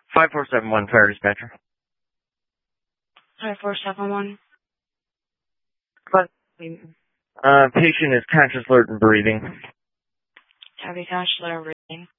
5471 fire dispatcher. 5471. Patient is conscious, alert, and breathing. Copy, conscious, alert, and breathing.